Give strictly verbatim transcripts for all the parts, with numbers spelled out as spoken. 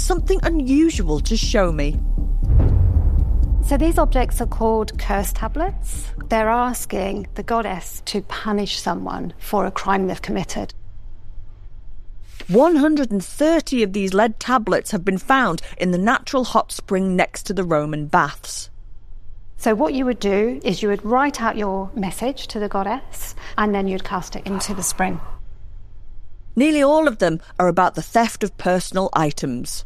something unusual to show me. So these objects are called curse tablets. They're asking the goddess to punish someone for a crime they've committed. one hundred thirty of these lead tablets have been found in the natural hot spring next to the Roman baths. So what you would do is you would write out your message to the goddess and then you'd cast it into the spring. Nearly all of them are about the theft of personal items.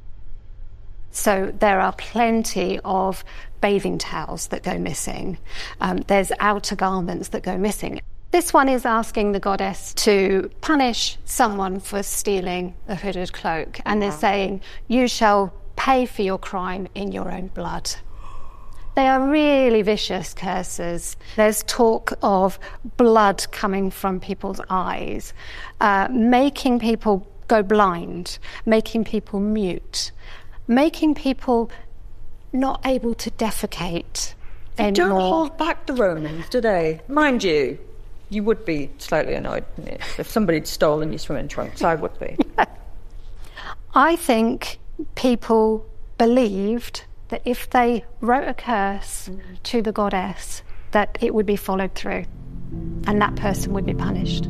So there are plenty of bathing towels that go missing. Um, there's outer garments that go missing. This one is asking the goddess to punish someone for stealing a hooded cloak. And they're saying, you shall pay for your crime in your own blood. They are really vicious curses. There's talk of blood coming from people's eyes, uh, making people go blind, making people mute, making people not able to defecate They anymore. don't hold back the Romans, do they? Mind you, you would be slightly annoyed if somebody had stolen your swimming trunks. I would be. I think people believed that if they wrote a curse mm. to the goddess, that it would be followed through and that person would be punished.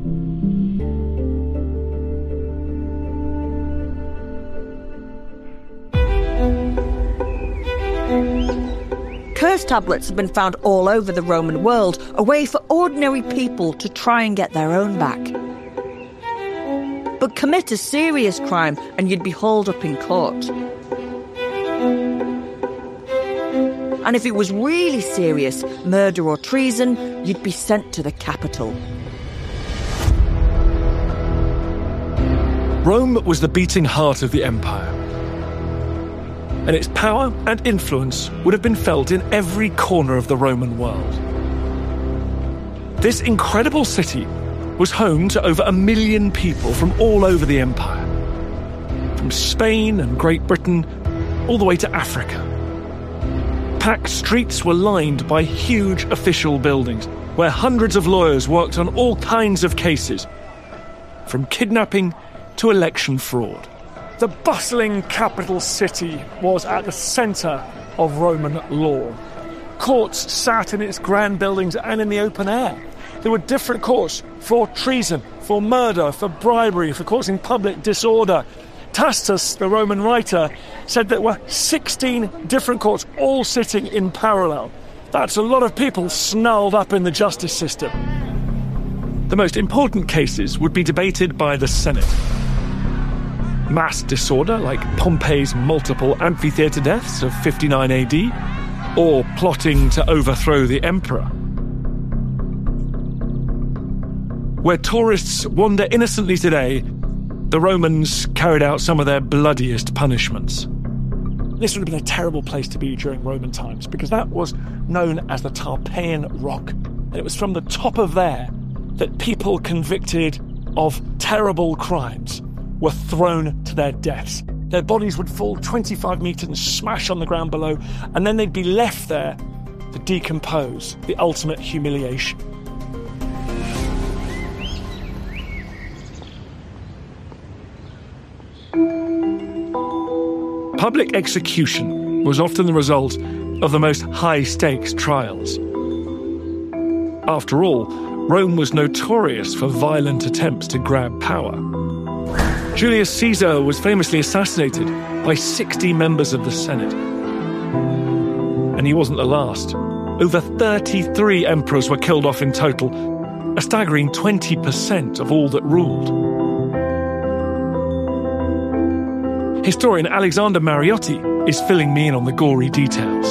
Curse tablets have been found all over the Roman world, a way for ordinary people to try and get their own back. But commit a serious crime and you'd be hauled up in court. And if it was really serious, murder or treason, you'd be sent to the capital. Rome was the beating heart of the empire, and its power and influence would have been felt in every corner of the Roman world. This incredible city was home to over a million people from all over the empire, from Spain and Great Britain all the way to Africa. Packed streets were lined by huge official buildings where hundreds of lawyers worked on all kinds of cases, from kidnapping to election fraud. The bustling capital city was at the centre of Roman law. Courts sat in its grand buildings and in the open air. There were different courts for treason, for murder, for bribery, for causing public disorder. Tacitus, the Roman writer, said there were sixteen different courts, all sitting in parallel. That's a lot of people snarled up in the justice system. The most important cases would be debated by the Senate. Mass disorder, like Pompey's multiple amphitheatre deaths of fifty-nine A D, or plotting to overthrow the emperor. Where tourists wander innocently today, the Romans carried out some of their bloodiest punishments. This would have been a terrible place to be during Roman times, because that was known as the Tarpeian Rock. And it was from the top of there that people convicted of terrible crimes were thrown to their deaths. Their bodies would fall twenty-five metres and smash on the ground below, and then they'd be left there to decompose, the ultimate humiliation. Public execution was often the result of the most high-stakes trials. After all, Rome was notorious for violent attempts to grab power. Julius Caesar was famously assassinated by sixty members of the Senate. And he wasn't the last. Over thirty-three emperors were killed off in total, a staggering twenty percent of all that ruled. Historian Alexander Mariotti is filling me in on the gory details.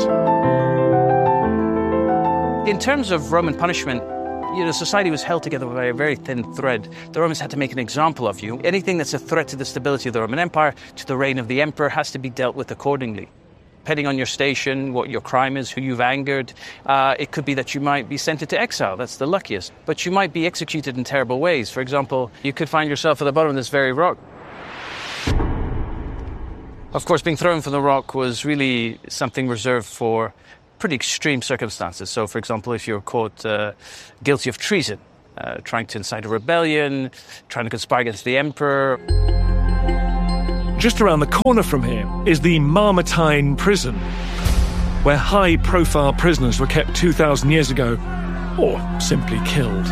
In terms of Roman punishment, you know, society was held together by a very thin thread. The Romans had to make an example of you. Anything that's a threat to the stability of the Roman Empire, to the reign of the emperor, has to be dealt with accordingly. Depending on your station, what your crime is, who you've angered, uh, it could be that you might be sent into exile. That's the luckiest. But you might be executed in terrible ways. For example, you could find yourself at the bottom of this very rock. Of course, being thrown from the rock was really something reserved for pretty extreme circumstances. So, for example, if you're caught uh, guilty of treason, uh, trying to incite a rebellion, trying to conspire against the emperor. Just around the corner from here is the Mamertine prison, where high-profile prisoners were kept two thousand years ago, or simply killed.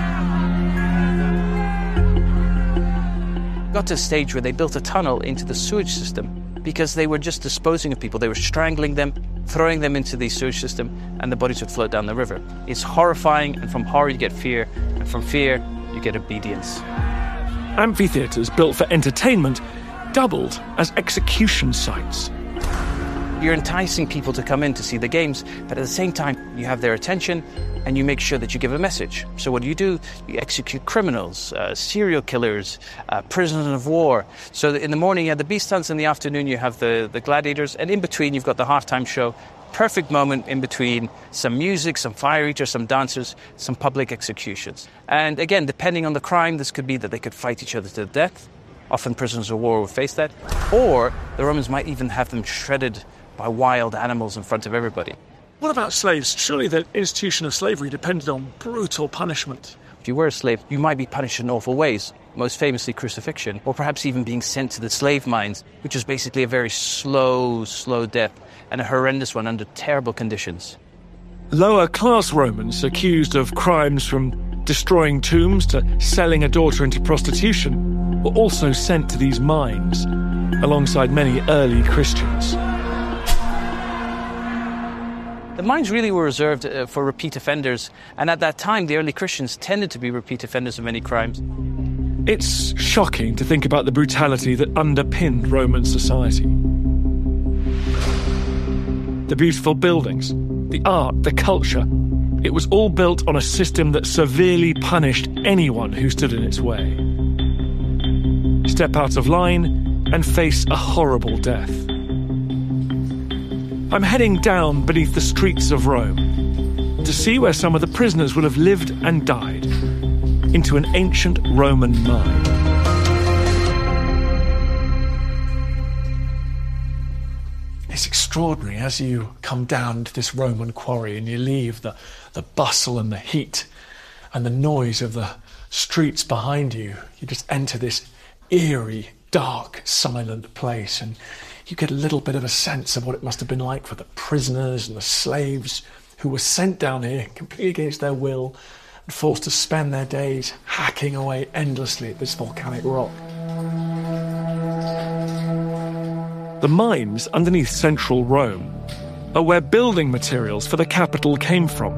Got to a stage where they built a tunnel into the sewage system because they were just disposing of people. They were strangling them, throwing them into the sewage system, and the bodies would float down the river. It's horrifying, and from horror you get fear, and from fear you get obedience. Amphitheatres built for entertainment doubled as execution sites. You're enticing people to come in to see the games, but at the same time you have their attention and you make sure that you give a message. So what do you do? You execute criminals, uh, serial killers, uh, prisoners of war. So in the morning you have the beast hunts, in the afternoon you have the, the gladiators, and in between you've got the halftime show. Perfect moment in between some music, some fire eaters, some dancers, some public executions. And again, depending on the crime, this could be that they could fight each other to the death. Often prisoners of war would face that. Or the Romans might even have them shredded by wild animals in front of everybody. What about slaves? Surely the institution of slavery depended on brutal punishment. If you were a slave, you might be punished in awful ways, most famously crucifixion, or perhaps even being sent to the slave mines, which is basically a very slow, slow death, and a horrendous one under terrible conditions. Lower-class Romans accused of crimes from destroying tombs to selling a daughter into prostitution were also sent to these mines, alongside many early Christians. The mines really were reserved uh, for repeat offenders, and at that time the early Christians tended to be repeat offenders of many crimes. It's shocking to think about the brutality that underpinned Roman society. The beautiful buildings, the art, the culture, it was all built on a system that severely punished anyone who stood in its way. Step out of line and face a horrible death. I'm heading down beneath the streets of Rome to see where some of the prisoners would have lived and died, into an ancient Roman mine. It's extraordinary as you come down to this Roman quarry and you leave the, the bustle and the heat and the noise of the streets behind you. You just enter this eerie, dark, silent place, and you get a little bit of a sense of what it must have been like for the prisoners and the slaves who were sent down here completely against their will and forced to spend their days hacking away endlessly at this volcanic rock. The mines underneath central Rome are where building materials for the capital came from.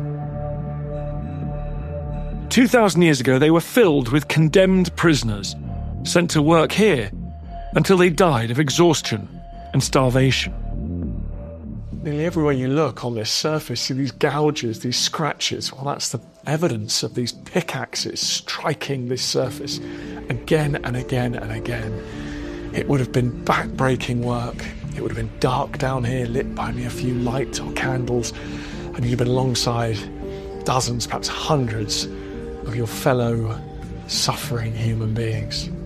Two thousand years ago, they were filled with condemned prisoners sent to work here until they died of exhaustion and starvation. Nearly everywhere you look on this surface, see these gouges, these scratches. Well, that's the evidence of these pickaxes striking this surface again and again and again. It would have been back-breaking work. It would have been dark down here, lit by only a few lights or candles, and you've been alongside dozens, perhaps hundreds, of your fellow suffering human beings.